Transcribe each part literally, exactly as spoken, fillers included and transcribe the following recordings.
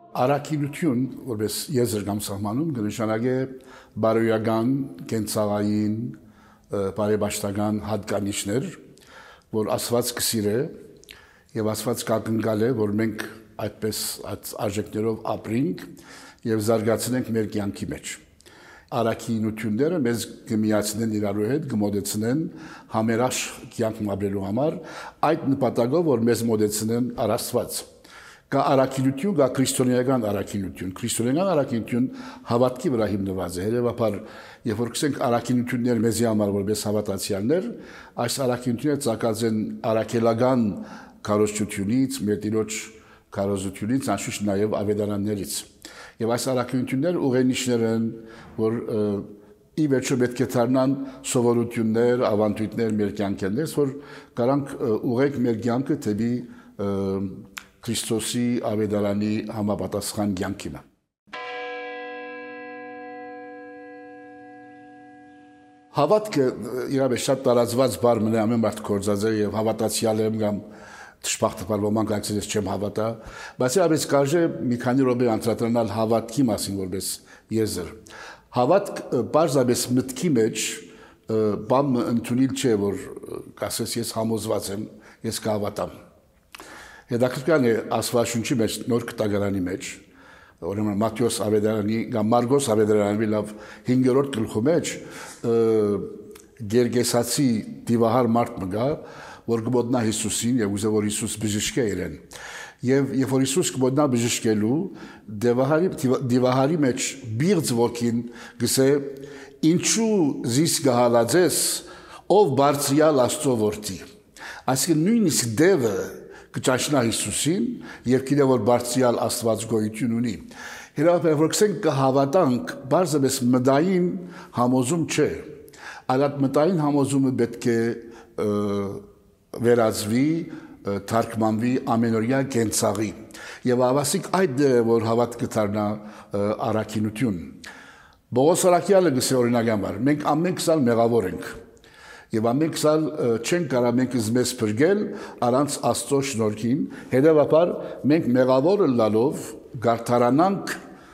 Առաքինություն, որպես եզր կամ սահմանում, կնշանակե բարոյական, կենցաղային, բարեբաշխական հատկանիշներ, որ Աստված կսիրե եւ Աստված կակնկալ է, որ մենք այդպես այդ արժեքներով ապրենք եւ զարգացնենք մեր կյանքի մեջ։ Առաքինությունները մեզ կմիացնեն իրարու հետ, կմոտեցնեն համերաշխ կյանք ապրելու համար, այդ նպատակով, որ մեզ մոտեցնեն առ Աստված։ Կա առաքինություն, կա քրիստոնեական առաքինություն։ Քրիստոնեական առաքինություն հավատքի վրա հիմնված է։ Հետևաբար, երբ որ կսենք առաքինություններ մեզի համար որպես հավատացյալներ, այս առաքինությունները ծագած են առաքելական քարոզչությունից, մեր Տիրոջ քարոզությունից, անշուշտ նաև ավետարաններից։ Եվ այս առաքինությունները ուղենիշներ են, որ ի վերջո պետք է դառնան սովորություններ, ավանդույթներ մեր կյանքերից, որ կարանք ուղեք մեր կյանքը դեպի Քրիստոսի ավետարանի համապատասխան կյանքին։ Հավատքը իրապես շատ տարածված բառ մնա ամեն մարդ կորձած է եւ հավատացյալ եմ կամ Դժբախտաբար ոմանք այսպես չեմ հավատա, բայց իրապես կարժե մի քանի րոպե անդրադառնալ հավատքի մասին որպես եզր։ Հավատք պարզապես մտքի մեջ բան ընդունիլ չէ, որ ասես ես համոզված եմ, ես կհավատամ։ Հետաքրքրական է Աստվածաշունչի մեջ նոր կտակարանի մեջ, ուրեմն Մատթեոս ավետարանի կամ Մարգոս ավետարանի լավ հինգերորդ գլխու մեջ Գերգեսացի դիվահար մարդ մգա, որ կմոտնա Հիսուսին եւ ուզե որ Հիսուս բժշկե իրեն։ Եվ երբ որ Հիսուս կմոտնա բժշկելու, դիվահարի դիվահարի մեջ բիղձ ոգին գսե ինչու զիս գահալածես ով բարձրյալ Աստծո որդի։ Այսինքն նույնիսկ դևը կճաշնա Հիսուսին եւ գիտե որ բարձրյալ Աստված գոյություն ունի։ Հետո որ կսենք կհավատանք, բարձրապես մտային համոզում չէ։ Այդ մտային համոզումը պետք է վերածվի, թարգմանվի ամենօրյա կենցաղի։ Եվ ավասիկ այդ դեր է, որ հավատքը դառնա առաքինություն։ Պողոս առաքյալը գսե օրինական, մենք ամեն քսալ մեղավոր ենք։ Եվ ամեն քսալ չենք կարող մենք մեզ փրկել առանց Աստծո շնորհքին, հետևաբար մենք մեղավորը լալով գարթարանանք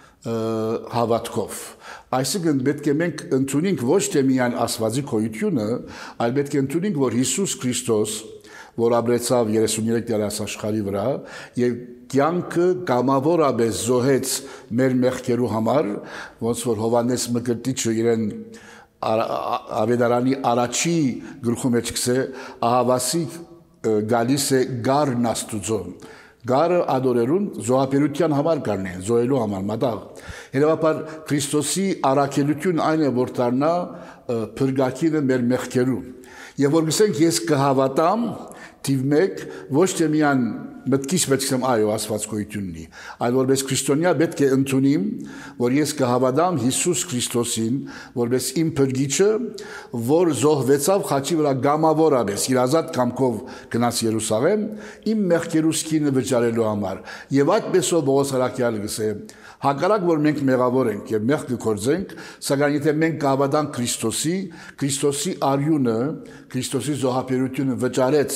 հավատքով։ Այսինքն պետք է մենք ընդունենք ոչ թե միայն Աստվածի գոյությունը, այլ պետք է ընդունենք, որ Հիսուս Քրիստոս, որ ապրեցավ երեսունյուրեք դարաշ աշխարհի վրա եւ կյանքը կամավորապես զոհեց մեր մեղքերու համար, ոնց որ Հովհաննես Մկրտիչը իրեն ավետարանի առաջի գլխում մեջ կսե ահավասիկ գալիս է գարն Աստուծո։ Գարը ադորերուն զոհապերության համար կանեն, զոհելու համար մատաղ։ Հետևաբար Քրիստոսի առաքելություն այն է, որ դառնա փրկակինը մեր մեղքերու։ Եվ որ գսենք ես կհավատամ թիվ մեկ ոչ թե միան մտքից պետք է այո Աստված գոյություն ունի, այլ որպես քրիստոնյա պետք է ընդունիմ, որ ես կհավատամ Հիսուս Քրիստոսին, որպես իմ փրկիչը, որ զոհվեցավ խաչի վրա գամավորապես, իր ազատ կամքով գնաց Երուսաղեմ, իմ մեղքերուս քինը վճարելու համար։ Եվ այդպեսով Պողոս առաքյալը գսե, հակառակ որ մենք մեղավոր ենք եւ մեղք կգործենք, սակայն եթե մենք կհավատանք Քրիստոսի, Քրիստոսի արյունը, Քրիստոսի զոհապերությունը վճարեց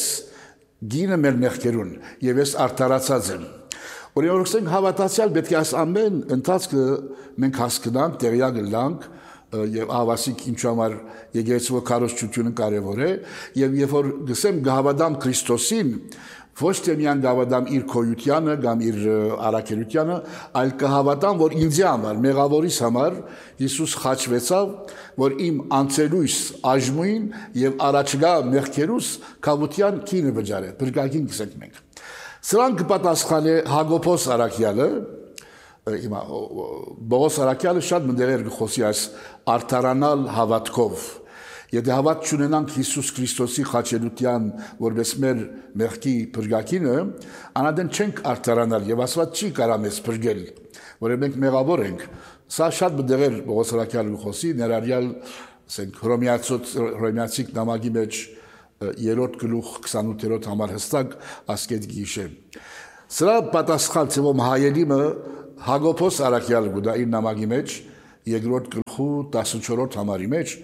գինը մեր մեղքերուն եւ ես արդարացած եմ։ Օրինակ ասենք հավատացյալ պետք է այս ամեն ընթացքը մենք հասկանանք, տեղյակ լինենք եւ հավասիկ ինչ համար եկեղեցու քարոզչությունը կարեւոր է եւ երբ որ գսեմ գհավատամ Քրիստոսին, ոչ թե միան գհավատամ իր քոյությանը կամ իր առաքելությանը, այլ կհավատամ, որ ինձ համար, մեղավորիս համար Հիսուս խաչվեցավ, որ իմ անցելույս աժմույն եւ առաջգա մեղքերուս կավության քինը վճարե, բրգակին գսենք մենք։ Սրան կպատասխան է Հակոբոս առաքյալը, հիմա Պողոս առաքյալը շատ մտերեր կխոսի այս արդարանալ հավատքով։ Եթե հավատ չունենանք Հիսուս Քրիստոսի խաչելության որպես մեր մեղքի փրկակինը, անադեն չենք արդարանալ եւ Աստված չի կարա մեզ փրկել, որը մենք մեղավոր ենք։ Սա շատ մտերեր Պողոս առաքյալը խոսի, ներառյալ ասենք Հռոմեացի նամակի մեջ երրորդ գլուխ քսանութերորդ համար հստակ ասկետ գիշե։ Սրա պատասխան ծևոմ հայելիմը Հակոբոս առաքյալը գուտա իր նամակի մեջ երկրորդ գլխու տասնչորրորդ համարի մեջ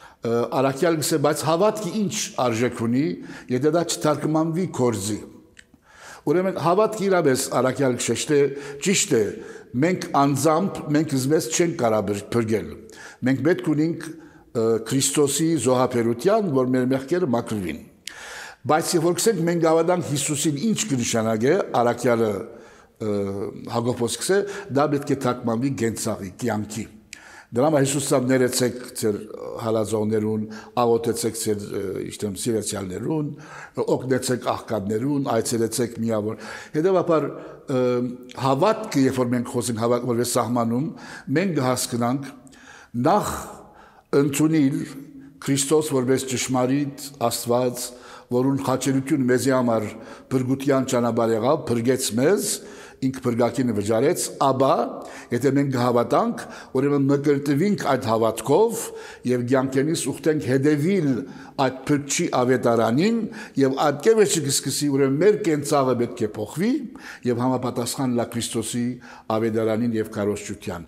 Առաքյալ գսե, բայց հավատքի ինչ արժեք ունի, եթե դա չթարգմանվի կորձի։ Ուրեմն հավատք իրապես առաքյալ քշեշտե ճիշտ է, մենք անձամբ մենք զմես չենք կարող բրգել։ Մենք պետք ունենք Քրիստոսի զոհաբերության, որ մեր մեղքերը մաքրվին։ Բայց երբ որ գսենք մենք հավատանք Հիսուսին, ինչ կնշանակե առաքյալը Հակոբոս գսե, դա պետք է թարգմանվի գենցաղի, կյանքի։ Դրա համար Հիսուսը ներեցեք ձեր հալածողներուն, աղոթեցեք ձեր իշտեմ սիրեցյալներուն, օգնեցեք աղքատներուն, այցելեցեք միավոր։ Հետևաբար հավատքը, երբ որ մենք խոսենք հավատք որպես սահմանում, մենք հասկանանք նախ ընդունել Քրիստոս որպես ճշմարիտ Աստված, որուն խաչելություն մեզի համար բրգության ճանապարհ եղավ, բրգեց մեզ, ինք բրգակինը վճարեց, ապա եթե մենք հավատանք, ուրեմն մկրտվենք այդ հավատքով եւ ցանկենից ուխտենք հետևիլ այդ փրկչի ավետարանին եւ այդ կերպը կսկսի ուրեմն մեր կենցաղը պետք է փոխվի եւ համապատասխան լա Քրիստոսի ավետարանին եւ կարողության։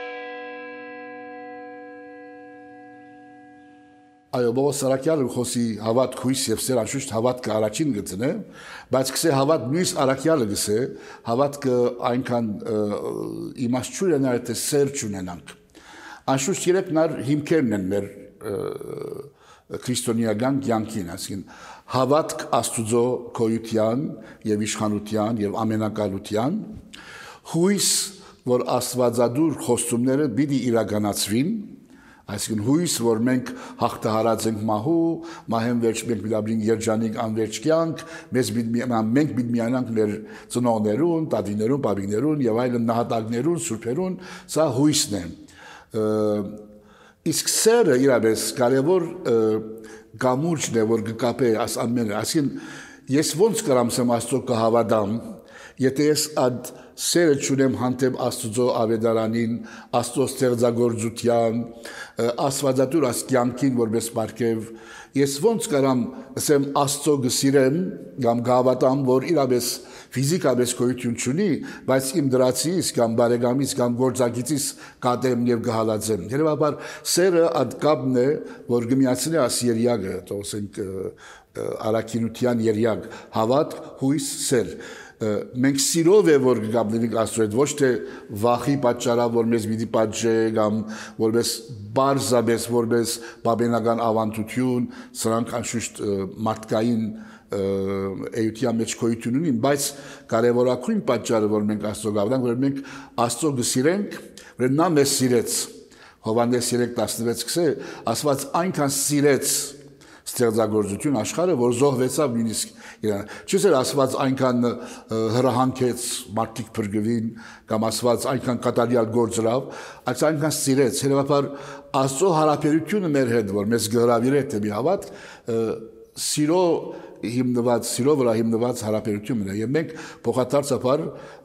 Այո, Պողոս առաքյալը խոսի հավատք, հույս եւ սեր, անշուշտ հավատքը առաջին գծն է, բայց գսե հավատ նույնիսկ առաքյալը գսե հավատքը այնքան իմաստություն է նայ թե սեր չունենանք։ Անշուշտ երեք նար հիմքերն են մեր քրիստոնեական կյանքին, այսինքն հավատք Աստուծո քոյության եւ իշխանության եւ ամենակալության, հույս, որ Աստվածադուր խոստումները պիտի իրականացվին, այսինքն հույս, որ մենք հաղթահարած ենք մահու, մահեն վերջ մենք միաբրին երջանիկ անվերջ կյանք, մեզ մենք պիտի միանանք մեր ծնողներուն, տատիներուն, պապիկներուն եւ այլն նահատակներուն, սուրբերուն, սա հույսն է։ Իսկ սերը իրապես կարևոր գամուրջն է, որ կկապե այս ամենը, այսինքն ես ոնց կարամ սեմ Աստծո կհավատամ, եթե ես այդ սերը չունեմ հանդեպ Աստծո ավետարանին, Աստծո ստեղծագործության, Աստվածատուր այս կյանքին որպես պարգև, ես ոնց կարամ ասեմ Աստծո գսիրեմ կամ գավատամ, որ իրապես ֆիզիկապես գոյություն չունի, բայց իմ դրացից կամ բարեկամից կամ գործակիցից կատեմ եւ գհալածեմ։ Հետևաբար սերը այդ կապն է, որ գմիացնի աս երյակը, ասենք արաքինության երյակ, հավատք, հույս, սեր։ Մենք սիրով է որ գաբնենք Աստծո հետ, ոչ թե վախի պատճառով որ մեզ պիտի պատժե կամ որպես բարձաբես որպես բաբենական ավանդություն, սրանք անշուշտ մարդկային էյության մեջ գոյություն ունին, բայց կարևորագույն պատճառը որ մենք Աստծո գավանանք, որ մենք Աստծո գսիրենք, որ նա մեզ սիրեց։ Հովհաննես երեք տասնվեց գսե, Աստված այնքան սիրեց ստեղծագործություն աշխարհը, որ զոհվեցավ նույնիսկ իրան։ Չէ՞ Աստված այնքան հրահանքեց մարդիկ փրկվին, կամ Աստված այնքան կատարյալ գործրավ, այս այնքան սիրեց։ Հետևաբար Աստծո հարաբերությունը մեր հետ, որ մեզ գհրավիրե դեպի հավատք, սիրո հիմնված, սիրո վրա հիմնված հարաբերություն է։ Եվ մենք փոխադարձաբար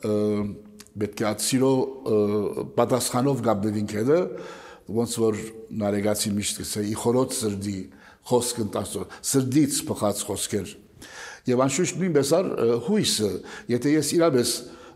պետք է այդ սիրո պատասխանով գտնվենք հետը, ոնց որ նարեգացի միշտ կսե, ի խորոց սրդի խոսքն տասո, սրդից փոխած խոսքեր։ Եվ անշուշտ նույնպես ար հույսը, եթե ես իրապես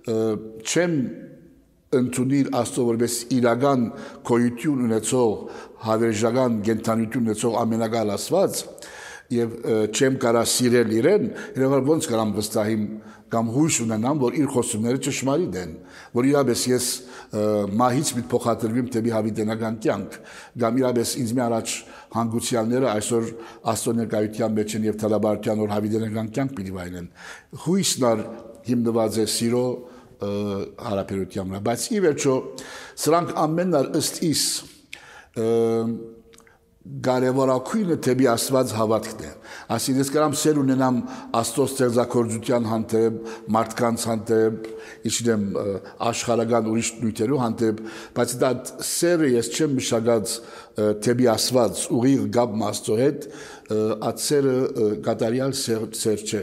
չեմ ընդունել Աստծո որպես իրական գոյություն ունեցող, հավերժական կենդանություն ունեցող ամենակալ Աստված, եւ չեմ կարա սիրել իրեն, երբ ոնց կարամ վստահիմ կամ հույս ունենամ, որ իր խոստումները ճշմարիտ են, որ իրապես ես մահից մի փոխադրվիմ դեպի հավիտենական կյանք, կամ իրապես ինձ մի առաջ հանգուցյալները այսօր Աստծո ներկայության մեջ են եւ թալաբարության որ հավիտենական կյանք պիտի վայելեն։ Հույսն հիմնված է սիրո հարաբերության վրա, բայց ի վերջո սրանք ամենն ըստ իս կարևորագույնը դեպի Աստված հավատքն է։ Այսինքն ես կարամ սեր ունենամ Աստծո ստեղծագործության հանդեպ, մարդկանց հանդեպ, իչնեմ աշխարհական ուրիշ նյութերու հանդեպ, բայց դա սերը ես չեմ մշակած դեպի Աստված, ուղիղ գապ Աստծո հետ, այդ սերը կատարյալ սեր չէ։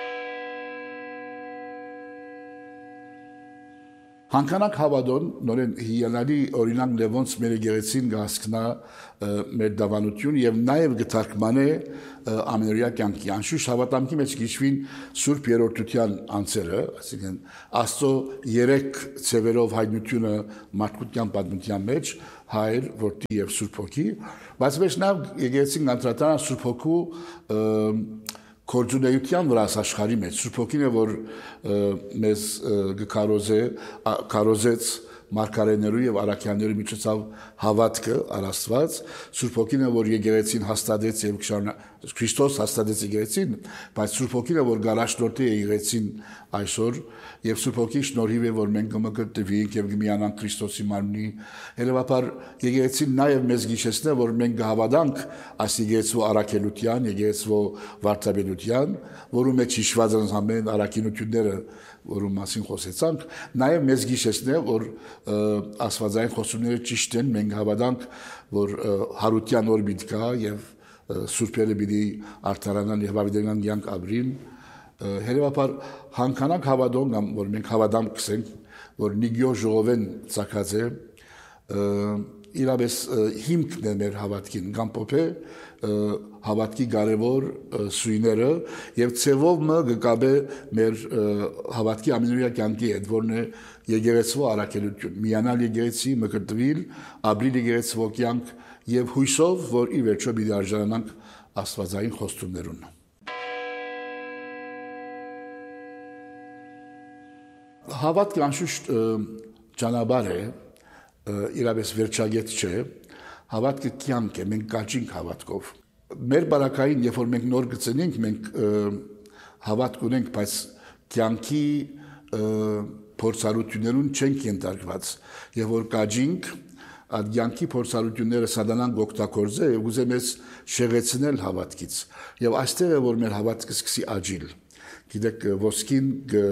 Հանքանակ հավատոն նորեն հիանալի օրինակ նևոնց մեր եկեղեցին կհասկնա մեր դավանություն եւ նաեւ գթարկմանե ամենօրյա կյանքի անշուշտ հավատամքի մեջ գիշվին Սուրբ Երրորդության անձերը, այսինքն Աստծո երեք ցևերով հայտնությունը մարդկության պատմության մեջ Հայր, Որդի եւ Սուրբ Հոգի, բայց մեջ նաեւ եկեղեցին անդրադառնա Սուրբ Հոգու Կորձունեության վրա աշխարհի մեջ Սուրբ Հոգին է որ մեզ գկարոզե կարոզեց մարգարեներու եւ առաքյաններու միջոցով հավատքը առաստված Սուրբ Հոգին է որ եկեղեցին հաստատեց եւ Քրիստոս հաստատեց եկեղեցին բայց Սուրբ Հոգին է որ գարաշնորհի եկեղեցին այսօր եւ Սուրբ Հոգի շնորհիվ է որ մենք կմկրտվենք եւ կմիանանք Քրիստոսի մարմնի հետեւաբար եկեղեցին նաեւ մեզ գիշեցնե որ մենք կհավատանք այս եկեղեցու առաքելության եկեղեցու վարդապետության որում մեջ հիշված են ամեն առաքինությունները որում մասին խոսեցանք նաեւ մեզ գիշեցնե որ աստվածային խոսումները ճիշտ են մենք հավատանք որ հարության օր պիտի գա եւ սուրբերը պիտի արդարանան եւ ավետարանան կյանք ապրին հետեւաբար հանկանակ հավատոն կամ որ մենք հավատամ կսենք որ նիգյո ժողովեն ցակած է իրավես հիմքն է մեր հավատքին կամ փոփե հավատքի կարևոր սույները եւ ցևով մը գկաբե մեր հավատքի ամենօրյա կյանքի հետ որն է եկեղեցու առաքելություն միանալ եկեղեցի մկրտվել ապրիլ եկեղեցու կյանք եւ հույսով որ ի վերջո պիտի արժանանանք աստվածային խոստումներուն հավատքը անշուշտ ճանապարհ է իրավես վերջագետ չէ հավատքը կյանք է մենք կաճինք հավատքով մեր բարակային երբ որ մենք նոր գծենենք մենք հավատք ունենք բայց կյանքի փորձառություններուն չենք ենթարկված եւ որ կաճինք այդ կյանքի փորձառությունները սատանան օգտագործե եւ ուզե մեզ շեղեցնել հավատքից եւ այստեղ է որ մեր հավատքը սկսի աճիլ գիտեք ոսկին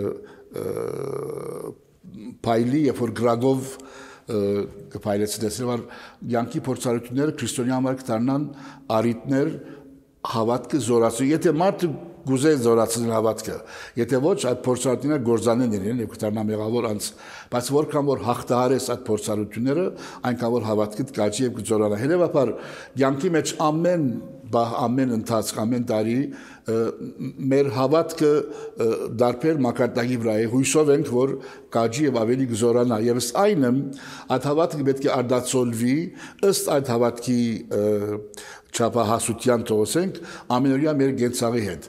փայլի երբ որ գրագով կփայլեցնես որ յանքի փորձառությունները քրիստոնյա համար կդառնան արիտներ հավատքը զորացու եթե մարդը գուզե զորացնել հավատքը եթե ոչ այդ փորձառությունները գործանեն իրեն եւ կդառնա մեղավոր անց բայց որքան որ հաղթահարես այդ փորձառությունները այնքան որ հավատքը կաճի եւ կզորանա հետեւաբար յանքի մեջ ամեն ամեն ընթացք ամեն տարի մեր հավատքը դարբեր մակարդակի վրա է հույսով ենք որ կաճի եւ ավելի կզորանա եւ ըստ այնը այդ հավատքը պետք է արդացոլվի ըստ այդ հավատքի չափահասության թողենք ամենօրյա մեր գենցաղի հետ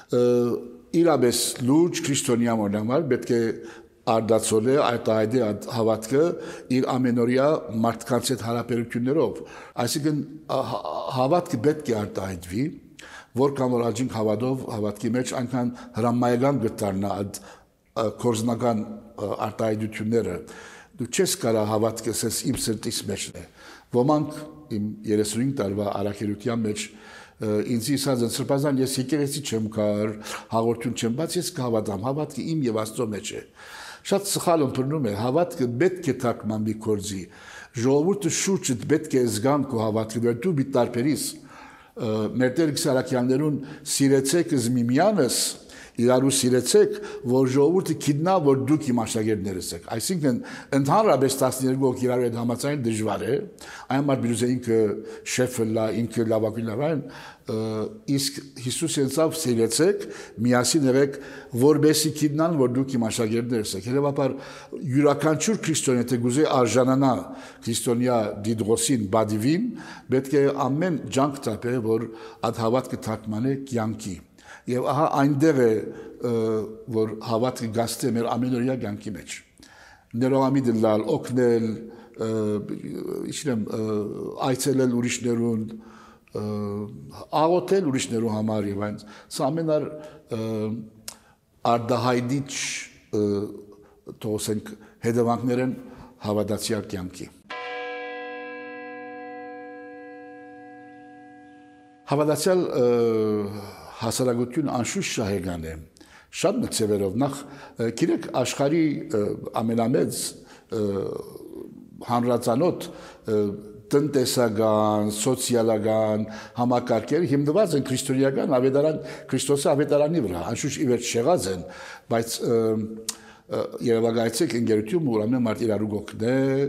իրապես լուրջ քրիստոնյա մոնամար պետք է արդացոլե այդ այդի հավատքը իր ամենօրյա մարդկանց հետ հարաբերություններով այսինքն հավատքը պետք է արտահայտվի որքան որ աջինք հավատով հավատքի մեջ այնքան հրամայական գտարնա այդ կորզնական արտահայտությունները դու չես կարա հավատքը ասես իմ սրտից մեջն է ոմանք իմ երեսունհինգ տարվա առաքելության մեջ ինձ իսած են սրբազան ես եկեղեցի չեմ կար հաղորդություն չեմ բայց ես կհավատամ հավատքը իմ եւ Աստծո մեջ է շատ սխալ ընտրնում է հավատքը պետք է թարգմանվի կորձի ժողովուրդը շուրջը պետք է զգան քո հավատքը որ դու մի տարբերիս մեր Տեր Սարաքյաններուն սիրեցեք զմիմյանս իրարու սիրեցեք որ ժողովուրդը գիտնա որ դուք իմ աշակերտներս եք այսինքն ընդհանրապես տասներկու հոգի իրար հետ համաձայն դժվար է այն մարդ բիզե ինքը շեֆը լա ինքը լավագույն լավան իսկ Հիսուս ենցավ սիրեցեք միասին եղեք որբեսի գիտնան որ դուք իմ աշակերտներս եք հետեւաբար յուրաքանչյուր քրիստոնյա թե գուզե արժանանա քրիստոնյա դիդրոսին բադիվին պետք է ամեն ջանք տապե որ այդ հավատքը թարգմանե կյանքի եւ ահա այնտեղ է որ հավատքը գաստե մեր ամենօրյա կյանքի մեջ ներողամիտ լալ օգնել իշխեմ այցելել ուրիշներուն աղոթել ուրիշներու համար եւ այն սա ամենար արդահայտիչ թողենք հետևանքներ են հավատացյալ կյանքի հավատացյալ հասարակություն անշուշտ շահեգան է շատ նցևերով նախ գիտեք աշխարհի ամենամեծ հանրացանոթ տնտեսական, սոցիալական համակարգերը հիմնված են քրիստոնեական ավետարան Քրիստոսի ավետարանի վրա անշուշտ ի վերջ շեղած են բայց Երևակայեցեք ընկերություն ուրեմն մարդ իրարու գոքնե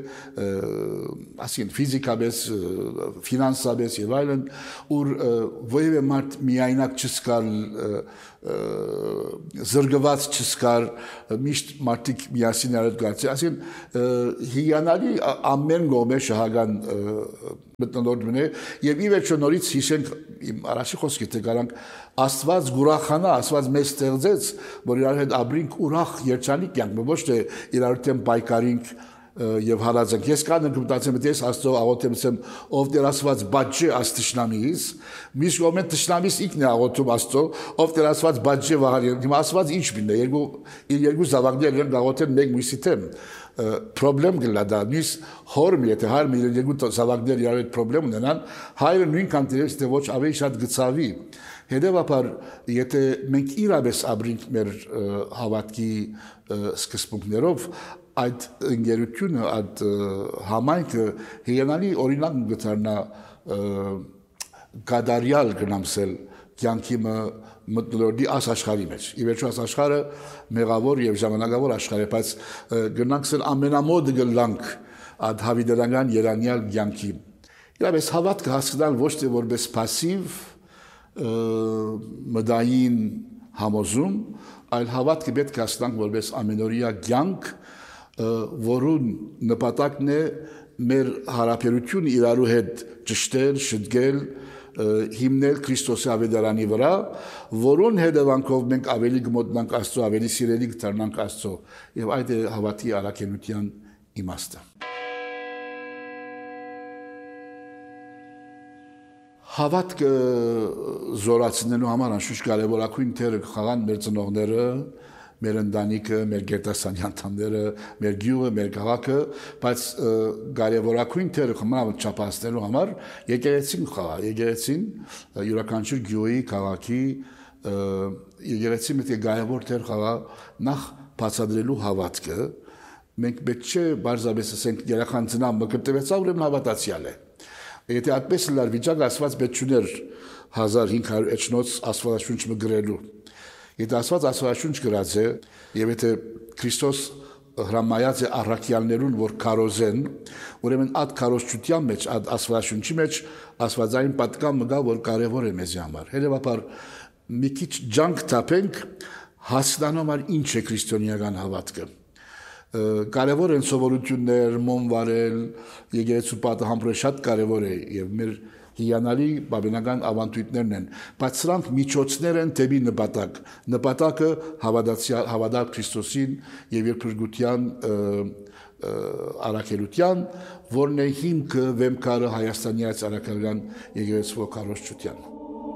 ասին ֆիզիկապես ֆինանսապես եւ այլն ուր ովևէ մարդ միայնակ չսկալ զրգված չսկար միշտ մարդիկ միասին արդ գացի ասին հիանալի ամեն գոմե շահագան մտնոլորտ մնե եւ ի վերջո նորից հիշենք իմ առաջի խոսքի թե գարանք Աստված գուրախանա Աստված մեզ ստեղծեց որ իրար հետ ապրենք ուրախ երջանիկ կյանք ոչ թե իրար հետ պայքարենք եւ հալածենք ես կան ընկտացեմ ես Աստծո աղոթեմ ասեմ ով դեր Աստված բաճե աստշնամիս միշտ կոմենտ տշնամիս ինքն է աղոթում Աստծո ով դեր Աստված բաճե վաղար հիմա Աստված ինչ բինե երկու իր երկու զավակներ են աղոթեն մեկ մյուսի թեմ պրոբլեմ գլա դա միս հոր մի եթե հայր մի երկու զավակներ իրար հետ պրոբլեմ ունենան հայրը նույնքան դերես թե ոչ ավելի շատ գծավի հետեւաբար եթե մենք իրապես ապրենք մեր հավատքի սկզբունքներով այդ ընկերությունը այդ համայնքը հիանալի օրինակ գտարնա գադարյալ գնամսել կյանքի մտնոլորտի աս աշխարհի մեջ ի վերջո աս աշխարհը մեղավոր եւ ժամանակավոր աշխարհ է բայց գնանքսել ամենամոտ գլանք այդ հավիդարական երանյալ կյանքի իրապես հավատքը հասկանալ ոչ թե որպես пассив մդային համոզում այլ հավատքը պետք է հասկանանք որպես ամենօրյա կյանք որուն նպատակն է մեր հարաբերությունը իրարու հետ ճշտել, շտկել, հիմնել Քրիստոսի ավետարանի վրա, որուն հետևանքով մենք ավելի գմոտնանք Աստծո, ավելի սիրելի կդառնանք Աստծո, եւ այդ է հավատի առաքելության իմաստը։ Հավատքը զորացնելու համար անշուշտ կարևորագույն դեր խաղան մեր ծնողները մեր ընտանիքը, մեր գերտասանի անդամները, մեր գյուղը, մեր քաղաքը, բայց կարևորագույն դերը հմարավտ չափանցնելու համար եկեղեցին խաղա, եկեղեցին յուրաքանչյուր գյուղի, քաղաքի եկեղեցին պետք է կարևոր դեր խաղա նախ բացատրելու հավատքը, մենք պետք չէ բարձրապես ասենք երախան ծնամ մկրտվեցա ուրեմն հավատացյալ է։ Եթե այդպես լար վիճակ Աստված պետք չուներ հազար հինգ հարյուր էջնոց Աստվածաշունչ մգրելու Եթե Աստված Աստվածաշունչ գրած է եւ եթե Քրիստոս հրամայած է առաքյալներուն որ քարոզեն, ուրեմն այդ քարոզչության մեջ, այդ Աստվածաշունչի մեջ Աստվածային պատկան մգա որ կարեւոր է մեզ համար։ Հետևաբար մի քիչ ջանք տապենք հասկանալու ինչ է քրիստոնեական հավատքը։ Կարևոր են սովորություններ, մոմ վարել, եկեղեցու պատը համբուրել շատ կարևոր է եւ մեր հիանալի բավական ավանդույթներն են, բայց սրանք միջոցներ են դեպի նպատակ։ Նպատակը հավատալ Քրիստոսին եւ իր փրկության առաքելության, որն է հիմքը վեմքարը Հայաստանի այս առաքելական եկեղեցու քարոզչության։